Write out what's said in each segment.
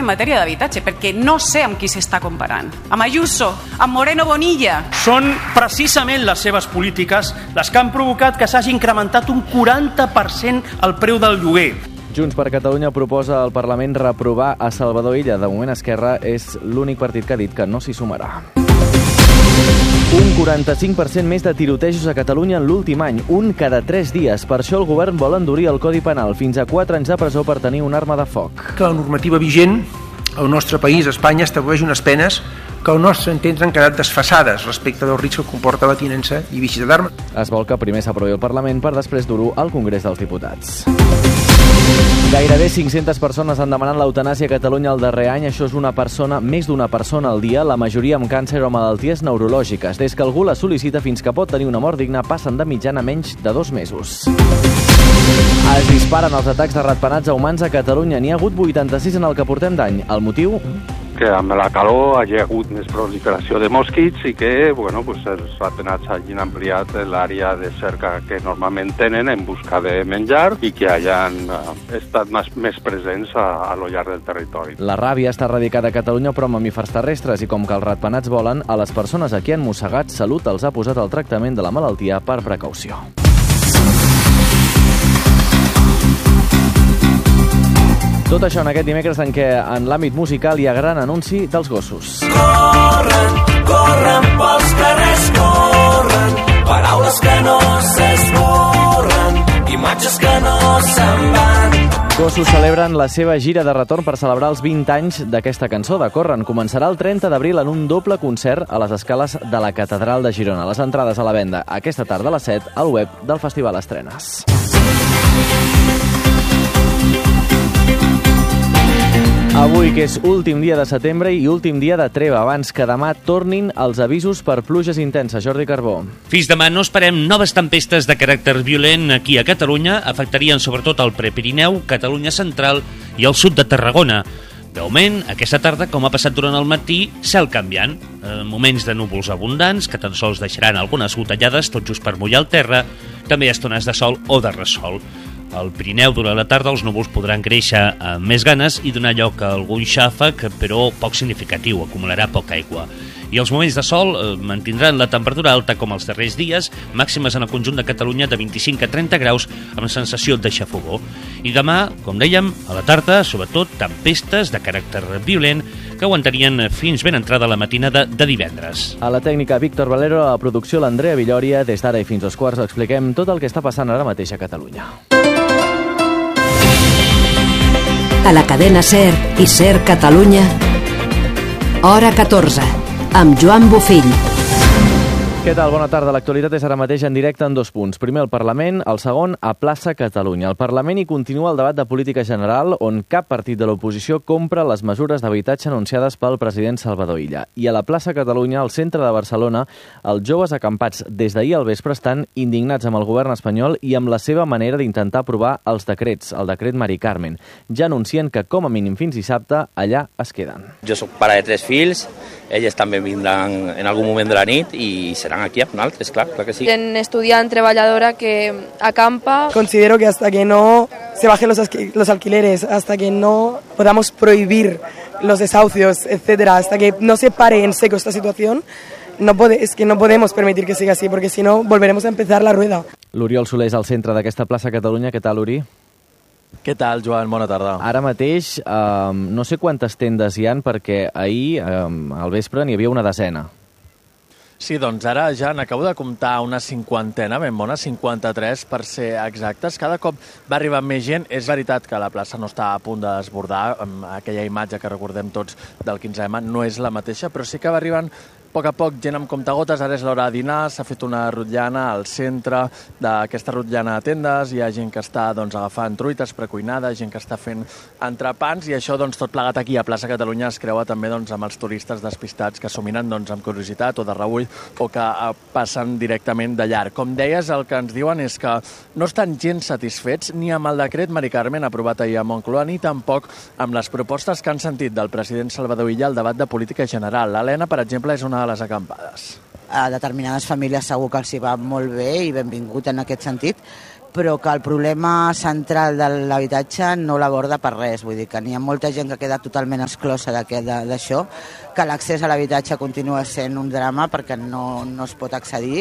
en matèria d'habitatge, perquè no sé amb qui s'està comparant. Amb Ayuso, amb Moreno Bonilla. Són precisament les seves polítiques les que han provocat que s'hagi incrementat un 40% el preu del lloguer. Junts per Catalunya proposa al Parlament reprovar a Salvador Illa. De moment, Esquerra és l'únic partit que ha dit que no s'hi sumarà. Un 45% més de tirotejos a Catalunya en l'últim any, un cada 3 dies. Per això el govern vol endurir el Codi Penal fins a 4 anys de presó per tenir una arma de foc. Que la normativa vigent al nostre país, Espanya, estableix unes penes que al nostre entendre han quedat desfasades respecte del risc que comporta la tinença i visita d'armes. Es vol que primer s'aprovi al Parlament per després dur-ho al Congrés dels Diputats. Gairebé 500 persones han demanat l'eutanàsia a Catalunya el darrer any. Això és més d'una persona al dia, la majoria amb càncer o malalties neurològiques. Des que algú la sol·licita fins que pot tenir una mort digna, passen de mitjana menys de 2 mesos. Es disparen els atacs de ratpenats a humans a Catalunya. N'hi ha hagut 86 en el que portem d'any. El motiu? Que amb la calor hagi hagut més proliferació de mosquits i que els ratpenats hagin ampliat l'àrea de cerca que normalment tenen en busca de menjar i que hagin estat més presents a lo llarg del territori. La ràbia està radicada a Catalunya però amb mamífers terrestres i com que els ratpenats volen, a les persones a qui han mossegat, Salut els ha posat el tractament de la malaltia per precaució. Tot això en aquest dimecres en què en l'àmbit musical hi ha gran anunci dels gossos. Corren, corren pels carrers, corren, paraules que no s'esborren, imatges que no se'n van. Gossos celebren la seva gira de retorn per celebrar els 20 anys d'aquesta cançó de Corren. Començarà el 30 d'abril en un doble concert a les escales de la Catedral de Girona. Les entrades a la venda aquesta tarda a les 7 al web del Festival Estrenes. Avui, que és últim dia de setembre i últim dia de treva, abans que demà tornin els avisos per pluges intenses. Jordi Carbó. Fins demà no esperem noves tempestes de caràcter violent aquí a Catalunya. Afectarien sobretot el Prepirineu, Catalunya central i el sud de Tarragona. De moment, aquesta tarda, com ha passat durant el matí, cel canviant. Moments de núvols abundants, que tan sols deixaran algunes gotellades, tot just per mullar el terra. També hi ha estones de sol o de ressol. Al Pirineu, durant la tarda, els núvols podran créixer amb més ganes i donar lloc a algun xàfec, però poc significatiu, acumularà poca aigua. I els moments de sol mantindran la temperatura alta com els darrers dies, màximes en el conjunt de Catalunya de 25 a 30 graus amb sensació de xafogó. I demà, com dèiem, a la tarda, sobretot, tempestes de caràcter violent que aguantarien fins ben entrada la matinada de divendres. A la tècnica Víctor Valero, a la producció l'Andrea Villòria. Des d'ara i fins als quarts expliquem tot el que està passant ara mateix a Catalunya. A la cadena SER i SER Catalunya, hora 14, amb Joan Bofill. Què tal? Bona tarda. L'actualitat és ara mateix en directe en 2 punts. Primer al Parlament, el segon a Plaça Catalunya. Al Parlament hi continua el debat de política general on cap partit de l'oposició compra les mesures d'habitatge anunciades pel president Salvador Illa. I a la Plaça Catalunya, al centre de Barcelona, els joves acampats des d'ahir al vespre estan indignats amb el govern espanyol i amb la seva manera d'intentar aprovar els decrets, el decret Mari Carmen. Ja anuncien que com a mínim fins dissabte allà es queden. Jo soc pare de 3 fills, elles també vindran en algun moment de la nit i seran aquí amb nosaltres, clar que sí. En estudiant, treballadora que acampa. Considero que hasta que no se bajen los alquileres, hasta que no podamos prohibir los desahucios, etcétera, hasta que no se pare en seco esta situación, es que no podemos permitir que siga así, porque si no volveremos a empezar la rueda. L'Oriol Soler és al centre d'aquesta plaça Catalunya. Què tal, Uri? Què tal, Joan? Bona tarda. Ara mateix no sé quantes tendes hi han, perquè ahir al vespre n'hi havia una desena. Sí, doncs ara ja n'acabo de comptar una 50, ben bona, 53 per ser exactes. Cada cop va arribar més gent. És veritat que la plaça no està a punt de desbordar. Aquella imatge que recordem tots del 15M no és la mateixa, però sí que va arribant a poc a poc gent amb comptagotes. Ara és l'hora de dinar, s'ha fet una rotllana al centre d'aquesta rotllana de tendes, hi ha gent que està agafant truites precuinades, gent que està fent entrepans i això tot plegat aquí a Plaça Catalunya es creua també amb els turistes despistats que s'ho miren amb curiositat o de reüll o que passen directament de llarg. Com deies, el que ens diuen és que no estan gens satisfets ni amb el decret Mari Carmen aprovat ahir a Moncloa ni tampoc amb les propostes que han sentit del president Salvador Illa al debat de política general. L'Helena, per exemple, és una de les acampades. A determinades famílies segur que els hi va molt bé i benvingut en aquest sentit, però que el problema central de l'habitatge no l'aborda per res. Vull dir que n'hi ha molta gent que queda totalment exclosa d'això, que l'accés a l'habitatge continua sent un drama perquè no es pot accedir.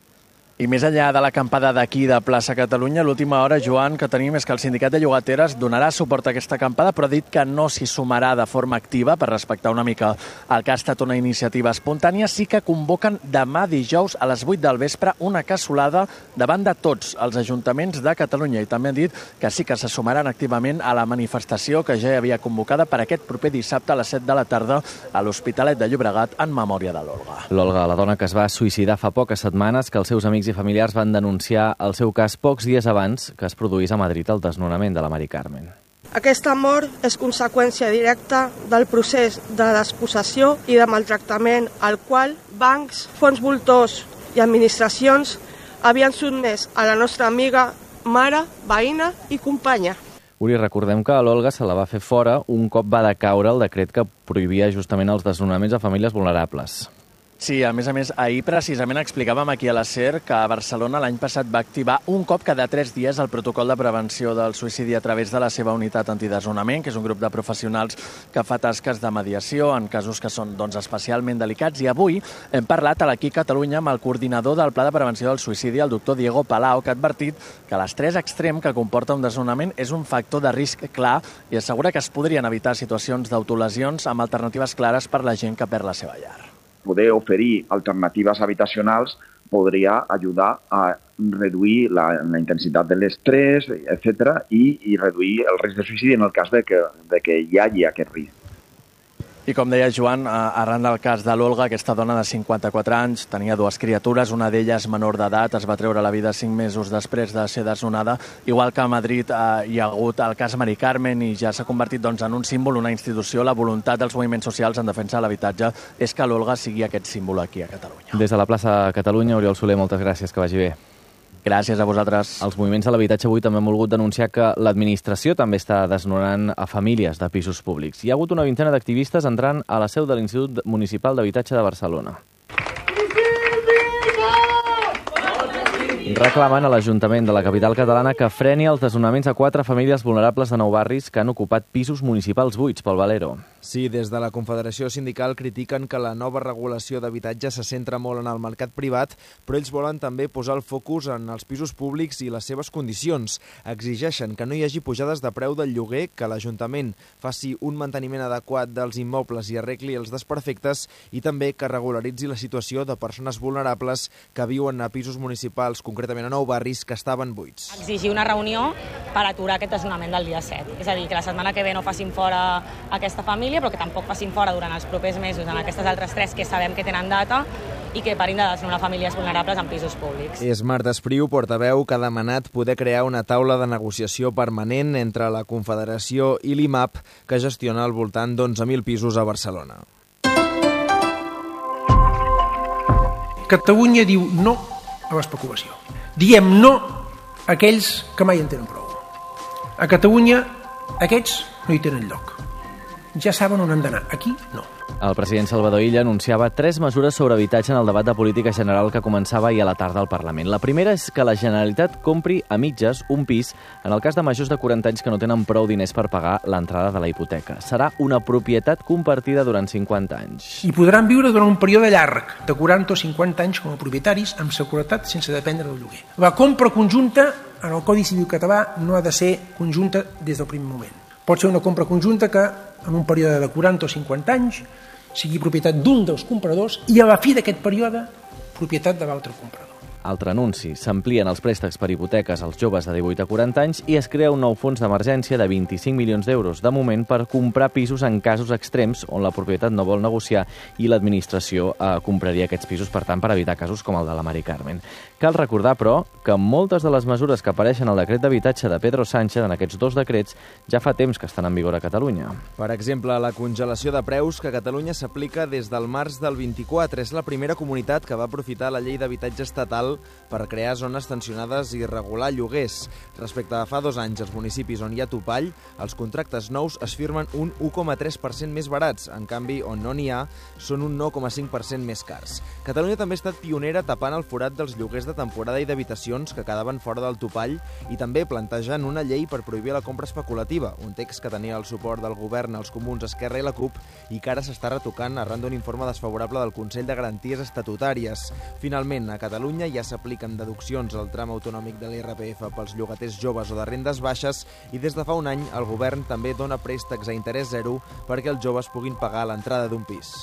I més enllà de l'acampada d'aquí de Plaça Catalunya, l'última hora, Joan, que tenim és que el sindicat de llogateres donarà suport a aquesta acampada, però ha dit que no s'hi sumarà de forma activa per respectar una mica el que ha estat una iniciativa espontània. Sí que convoquen demà dijous a les 8 del vespre una cassolada davant de tots els ajuntaments de Catalunya i també han dit que sí que se sumaran activament a la manifestació que ja hi havia convocada per aquest proper dissabte a les 7 de la tarda a l'Hospitalet de Llobregat en memòria de l'Olga. L'Olga, la dona que es va suïcidar fa poques setmanes, que els seus amics i familiars van denunciar el seu cas pocs dies abans que es produís a Madrid el desnonament de la Mari Carmen. Aquesta mort és conseqüència directa del procés de despossessió i de maltractament al qual bancs, fons voltors i administracions havien sotmès a la nostra amiga, mare, veïna i companya. Uri, recordem que a l'Olga se la va fer fora un cop va decaure el decret que prohibia justament els desnonaments a famílies vulnerables. Sí, a més, ahir precisament explicàvem aquí a la SER que a Barcelona l'any passat va activar un cop cada 3 dies el protocol de prevenció del suïcidi a través de la seva unitat antidesnonament, que és un grup de professionals que fa tasques de mediació en casos que són especialment delicats. I avui hem parlat a l'Aquí Catalunya amb el coordinador del Pla de Prevenció del Suïcidi, el doctor Diego Palau, que ha advertit que l'estrès extrem que comporta un desnonament és un factor de risc clar i assegura que es podrien evitar situacions d'autolesions amb alternatives clares per la gent que perd la seva llar. Poder oferir alternatives habitacionals podria ajudar a reduir la intensitat de l'estrès, etc., i reduir el risc de suïcidi en el cas de que hi hagi aquest risc. I com deia Joan, arran del cas de l'Olga, aquesta dona de 54 anys, tenia 2 criatures, una d'elles menor d'edat, es va treure la vida 5 mesos després de ser desnonada. Igual que a Madrid hi ha hagut el cas Mari Carmen i ja s'ha convertit en un símbol, una institució. La voluntat dels moviments socials en defensa de l'habitatge és que l'Olga sigui aquest símbol aquí a Catalunya. Des de la plaça Catalunya, Oriol Soler, moltes gràcies, que vagi bé. Gràcies a vosaltres. Els moviments de l'habitatge avui també han volgut denunciar que l'administració també està desnonant a famílies de pisos públics. Hi ha hagut una vintena d'activistes entrant a la seu de l'Institut Municipal d'Habitatge de Barcelona. Reclamen a l'Ajuntament de la capital catalana que freni els desnonaments a 4 famílies vulnerables de 9 barris que han ocupat pisos municipals buits pel Valero. Sí, des de la Confederació Sindical critiquen que la nova regulació d'habitatge se centra molt en el mercat privat, però ells volen també posar el focus en els pisos públics i les seves condicions. Exigeixen que no hi hagi pujades de preu del lloguer, que l'Ajuntament faci un manteniment adequat dels immobles i arregli els desperfectes i també que regularitzi la situació de persones vulnerables que viuen a pisos municipals, concretament a 9 barris, que estaven buits. Exigir una reunió per aturar aquest desnonament del dia 7. És a dir, que la setmana que ve no facin fora aquesta família, però que tampoc facin fora durant els propers mesos en aquestes altres 3 que sabem que tenen data i que parin de desnonar famílies vulnerables en pisos públics. És Marta Espriu, portaveu, que ha demanat poder crear una taula de negociació permanent entre la Confederació i l'IMAP, que gestiona al voltant d'11.000 pisos a Barcelona. Catalunya diu no a l'especulació. Diem no a aquells que mai en tenen prou. A Catalunya aquests no hi tenen lloc. Ja saben on han d'anar. Aquí no. El president Salvador Illa anunciava 3 mesures sobre habitatge en el debat de política general que començava ahir a la tarda al Parlament. La primera és que la Generalitat compri a mitges un pis en el cas de majors de 40 anys que no tenen prou diners per pagar l'entrada de la hipoteca. Serà una propietat compartida durant 50 anys. I podran viure durant un període llarg, de 40 o 50 anys com a propietaris, amb seguretat sense dependre del lloguer. La compra conjunta en el Codi Civil català no ha de ser conjunta des del primer moment. Pot ser una compra conjunta que en un període de 40 o 50 anys sigui propietat d'un dels compradors i a la fi d'aquest període propietat de l'altre comprador. Altre anunci. S'amplien els préstecs per hipoteques als joves de 18 a 40 anys i es crea un nou fons d'emergència de 25 milions d'euros, de moment, per comprar pisos en casos extrems on la propietat no vol negociar i l'administració compraria aquests pisos, per tant, per evitar casos com el de la Mari Carmen. Cal recordar, però, que moltes de les mesures que apareixen al decret d'habitatge de Pedro Sánchez, en aquests 2 decrets, ja fa temps que estan en vigor a Catalunya. Per exemple, la congelació de preus que a Catalunya s'aplica des del març del 24. És la primera comunitat que va aprofitar la llei d'habitatge estatal municipal per crear zones tensionades i regular lloguers. Respecte a fa 2 anys, als municipis on hi ha topall, els contractes nous es firmen un 1,3% més barats. En canvi, on no n'hi ha, són un 9,5% més cars. Catalunya també ha estat pionera tapant el forat dels lloguers de temporada i d'habitacions que quedaven fora del topall i també plantejant una llei per prohibir la compra especulativa, un text que tenia el suport del govern, els Comuns, Esquerra i la CUP i que ara s'està retocant arran d'un informe desfavorable del Consell de Garanties Estatutàries. Finalment, a Catalunya ja s'apliquen deduccions al tram autonòmic de l'IRPF pels llogaters joves o de rendes baixes i des de fa un any el govern també dona préstecs a interès zero perquè els joves puguin pagar l'entrada d'un pis.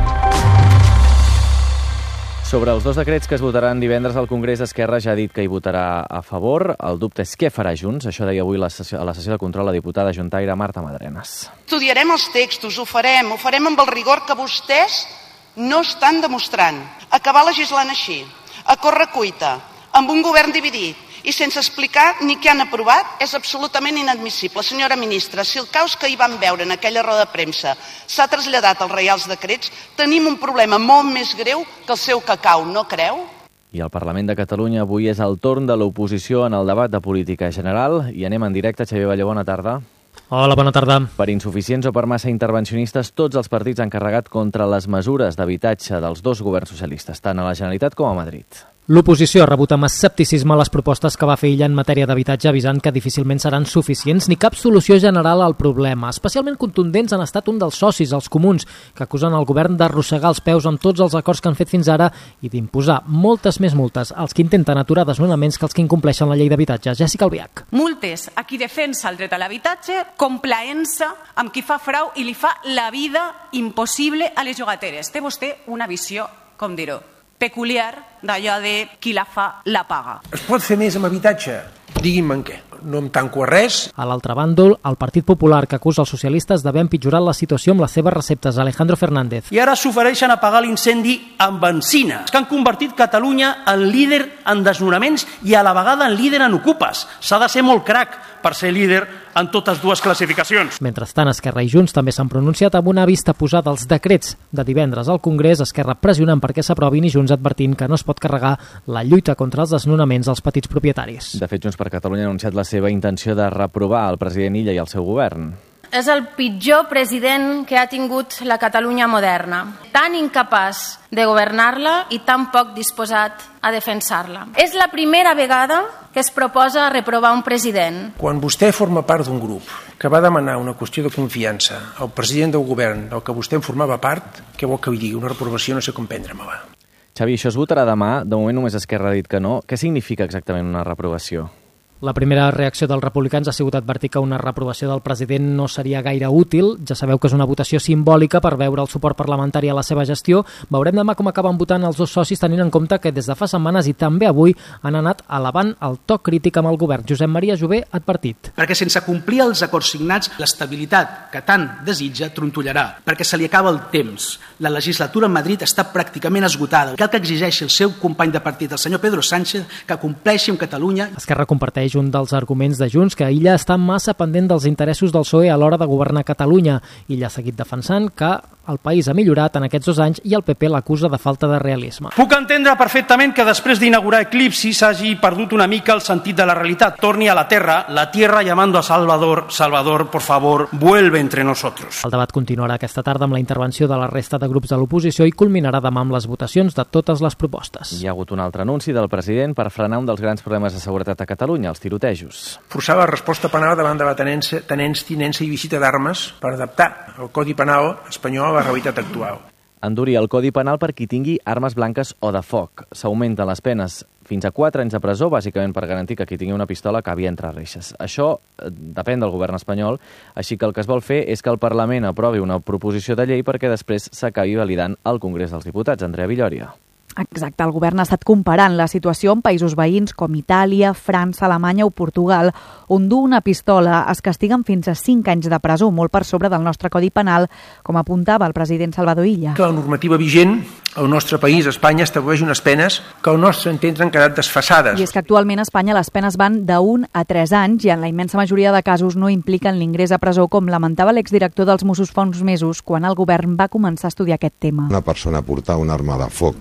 Sobre els 2 decrets que es votaran divendres al Congrés, Esquerra ja ha dit que hi votarà a favor. El dubte és què farà Junts. Això deia avui a la sessió de control la diputada juntaire Marta Madrenas. Estudiarem els textos, ho farem amb el rigor que vostès no estan demostrant. Acabar legislant així, a correcuita, amb un govern dividit i sense explicar ni què han aprovat és absolutament inadmissible. Senyora ministra, si el caos que hi vam veure en aquella roda de premsa s'ha traslladat als reials decrets, tenim un problema molt més greu que el seu cacau, no creu? I al Parlament de Catalunya avui és el torn de l'oposició en el debat de política general i anem en directe. Xavier Balló, bona tarda. Hola, bona tarda. Per insuficients o per massa intervencionistes, tots els partits han carregat contra les mesures d'habitatge dels 2 governs socialistes, tant a la Generalitat com a Madrid. L'oposició ha rebut amb escepticisme les propostes que va fer ella en matèria d'habitatge, avisant que difícilment seran suficients ni cap solució general al problema. Especialment contundents han estat un dels socis, els Comuns, que acusen el govern d'arrossegar els peus amb tots els acords que han fet fins ara i d'imposar moltes més multes als que intenten aturar desnonaments que els que incompleixen la llei d'habitatge. Jessica Albiach. Multes a qui defensa el dret a l'habitatge, complaença amb qui fa frau i li fa la vida impossible a les llogateres. Té vostè una visió, com dir-ho, peculiar d'allò de qui la fa la paga. Es pot fer més amb habitatge? Digui'm en què. No em tanco a res. A l'altre bàndol, el Partit Popular, que acusa els socialistes d'haver empitjorat la situació amb les seves receptes. Alejandro Fernández. I ara s'ofereixen a apagar l'incendi amb benzina, que han convertit Catalunya en líder en desnonaments i a la vegada en líder en ocupes. S'ha de ser molt crac per ser líder en totes 2 classificacions. Mentrestant, Esquerra i Junts també s'han pronunciat amb una vista posada als decrets de divendres al Congrés, Esquerra pressionant perquè s'aprovin i Junts advertint que no es pot carregar la lluita contra els desnonaments als petits propietaris. De fet, Junts per Catalunya ha anunciat la seva intenció de reprovar el president Illa i el seu govern. És el pitjor president que ha tingut la Catalunya moderna, tan incapaç de governar-la i tan poc disposat a defensar-la. És la primera vegada que es proposa reprovar un president. Quan vostè forma part d'un grup que va demanar una qüestió de confiança al president del govern del que vostè en formava part, què vol que li digui? Una reprovació no sé com prendre-me-la. Xavi, això es votarà demà. De moment només Esquerra ha dit que no. Què significa exactament una reprovació? La primera reacció dels republicans ha sigut advertir que una reprovació del president no seria gaire útil. Ja sabeu que és una votació simbòlica per veure el suport parlamentari a la seva gestió. Veurem demà com acaben votant els 2 socis, tenint en compte que des de fa setmanes i també avui han anat elevant el to crític amb el govern. Josep Maria Jové ha advertit. Perquè sense complir els acords signats, l'estabilitat que tant desitja trontollarà, perquè se li acaba el temps. La legislatura a Madrid està pràcticament esgotada. Cal que exigeixi el seu company de partit, el senyor Pedro Sánchez, que compleixi amb Catalunya. Esquerra comparteix un dels arguments de Junts, que Illa està massa pendent dels interessos del PSOE a l'hora de governar Catalunya. Illa ha seguit defensant que el país ha millorat en aquests 2 anys i el PP l'acusa de falta de realisme. Puc entendre perfectament que després d'inaugurar Eclipsi s'hagi perdut una mica el sentit de la realitat. Torni a la tierra llamando a Salvador, Salvador, por favor, vuelve entre nosotros. El debat continuarà aquesta tarda amb la intervenció de la resta de grups de l'oposició i culminarà demà amb les votacions de totes les propostes. Hi ha hagut un altre anunci del president per frenar un dels grans problemes de seguretat a Catalunya, els tirotejos. Forçar la resposta penal davant de la tinença i visita d'armes per adaptar el Codi Penal espanyol a la realitat actual. Enduri el Codi Penal per qui tingui armes blanques o de foc. S'augmenten les penes fins a 4 anys de presó, bàsicament per garantir que qui tingui una pistola acabi entre reixes. Això depèn del govern espanyol, així que el que es vol fer és que el Parlament aprovi una proposició de llei perquè després s'acabi validant al Congrés dels Diputats. Andrea Villòria. Exacte, el govern ha estat comparant la situació en països veïns com Itàlia, França, Alemanya o Portugal, on dur una pistola es castiguen fins a 5 anys de presó, molt per sobre del nostre Codi Penal, com apuntava el president Salvador Illa. La normativa vigent al nostre país, Espanya, estableix unes penes que al nostre entendre han quedat desfasades. I és que actualment a Espanya les penes van de 1 a 3 anys i en la immensa majoria de casos no impliquen l'ingrés a presó, com lamentava l'exdirector dels Mossos fa uns mesos quan el govern va començar a estudiar aquest tema. Una persona portar una arma de foc li surt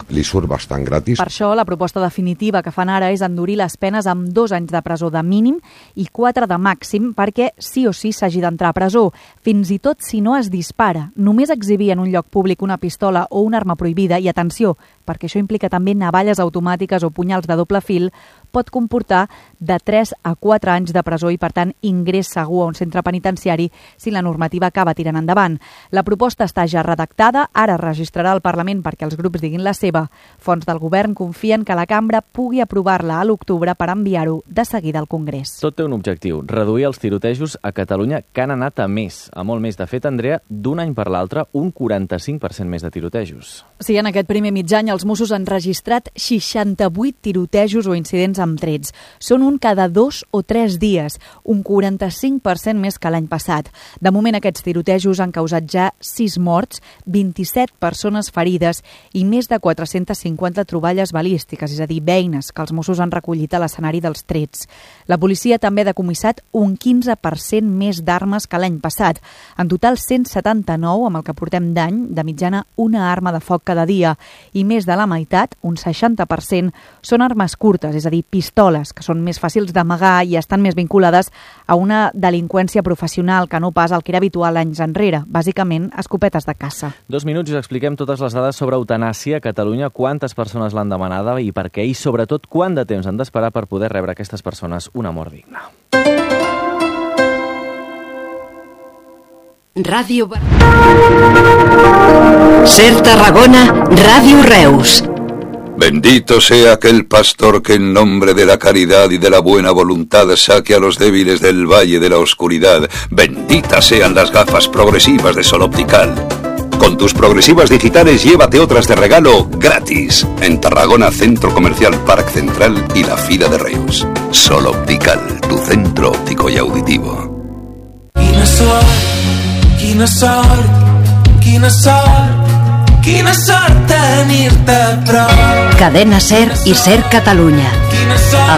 bastant gratis. Per això, la proposta definitiva que fan ara és endurir les penes amb 2 anys de presó de mínim i 4 de màxim perquè sí o sí s'hagi d'entrar a presó, fins i tot si no es dispara. Només exhibir en un lloc públic una pistola o una arma prohibida, i atenció, perquè això implica també navalles automàtiques o punyals de doble fil, pot comportar de 3 a 4 anys de presó i, per tant, ingrés segur a un centre penitenciari si la normativa acaba tirant endavant. La proposta està ja redactada, ara es registrarà al Parlament perquè els grups diguin la seva. Fonts del govern confien que la cambra pugui aprovar-la a l'octubre per enviar-ho de seguida al Congrés. Tot té un objectiu, reduir els tirotejos a Catalunya, que han anat a més, a molt més. De fet, Andrea, d'un any per l'altre, un 45% més de tirotejos. Sí, en aquest primer mig any els Mossos han registrat 68 tirotejos o incidents amb trets. Són un cada 2 o 3 dies, un 45% més que l'any passat. De moment, aquests tirotejos han causat ja 6 morts, 27 persones ferides i més de 450 troballes balístiques, és a dir, beines que els Mossos han recollit a l'escenari dels trets. La policia també ha decomissat un 15% més d'armes que l'any passat. En total, 179, amb el que portem d'any, de mitjana una arma de foc cada dia, i més de la meitat, un 60%, són armes curtes, és a dir, pistoles, que són més fàcils d'amagar i estan més vinculades a una delinqüència professional que no pas el que era habitual anys enrere, bàsicament escopetes de caça. 2 minuts i us expliquem totes les dades sobre eutanàsia a Catalunya, quantes persones l'han demanada i per què, i sobretot quant de temps han d'esperar per poder rebre aquestes persones una mort digna. Ràdio Ser Tarragona, Ràdio Reus. Bendito sea aquel pastor que en nombre de la caridad y de la buena voluntad saque a los débiles del valle de la oscuridad. Benditas sean las gafas progresivas de Sol Optical. Con tus progresivas digitales llévate otras de regalo gratis. En Tarragona, Centro Comercial Parc Central y la Fira de Reus. Sol Optical, tu centro óptico y auditivo. Quina sort tenir-te a prop. Cadena Ser i Ser Catalunya.